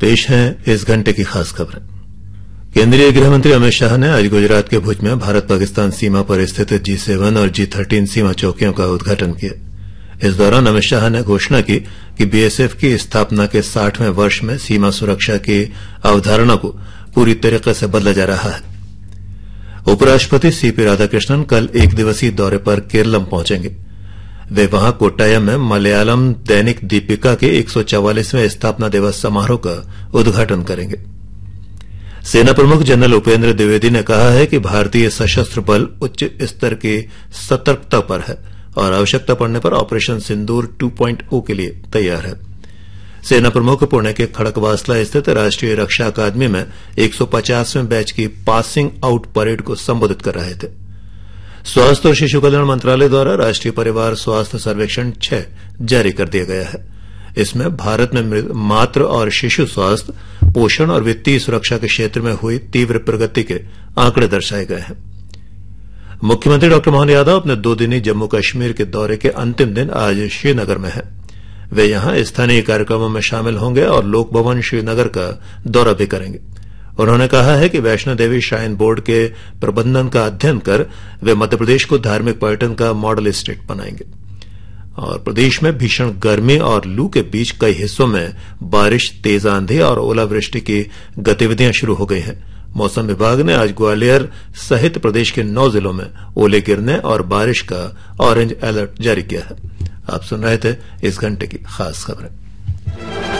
पेश है इस घंटे की खास खबरें। केंद्रीय गृह मंत्री अमित शाह ने आज गुजरात के भुज में भारत पाकिस्तान सीमा पर स्थित G7 और G13 सीमा चौकियों का उद्घाटन किया। इस दौरान अमित शाह ने घोषणा की कि बीएसएफ की स्थापना के 60वें वर्ष में सीमा सुरक्षा की अवधारणा को पूरी तरीके से बदला जा रहा है। उपराष्ट्रपति सीपी राधाकृष्णन कल एक दिवसीय दौरे पर केरलम पहुंचेंगे। वे वहां कोट्टायम में मलयालम दैनिक दीपिका के 144वें स्थापना दिवस समारोह का उद्घाटन करेंगे। सेना प्रमुख जनरल उपेंद्र द्विवेदी ने कहा है कि भारतीय सशस्त्र बल उच्च स्तर की सतर्कता पर है और आवश्यकता पड़ने पर ऑपरेशन सिंदूर 2.0 के लिए तैयार है। सेना प्रमुख पुणे के खड़कवासला स्थित राष्ट्रीय रक्षा अकादमी में 150वें बैच की पासिंग आउट परेड को संबोधित कर रहे थे। स्वास्थ्य और शिशु कल्याण मंत्रालय द्वारा राष्ट्रीय परिवार स्वास्थ्य सर्वेक्षण 6 जारी कर दिया गया है। इसमें भारत में मातृ और शिशु स्वास्थ्य, पोषण और वित्तीय सुरक्षा के क्षेत्र में हुई तीव्र प्रगति के आंकड़े दर्शाए गए हैं। मुख्यमंत्री डॉ मोहन यादव अपने 2 दिनी जम्मू कश्मीर के दौरे के अंतिम दिन आज श्रीनगर में हैं। वे यहां स्थानीय कार्यक्रमों में शामिल होंगे और लोक भवन श्रीनगर का दौरा भी करेंगे। उन्होंने कहा है कि वैष्णो देवी श्राइन बोर्ड के प्रबंधन का अध्ययन कर वे मध्यप्रदेश को धार्मिक पर्यटन का मॉडल स्टेट बनाएंगे। और प्रदेश में भीषण गर्मी और लू के बीच कई हिस्सों में बारिश, तेज आंधी और ओलावृष्टि की गतिविधियां शुरू हो गई हैं। मौसम विभाग ने आज ग्वालियर सहित प्रदेश के 9 जिलों में ओले गिरने और बारिश का ऑरेंज अलर्ट जारी किया है। आप सुन रहे थे इस घंटे की खास खबरें।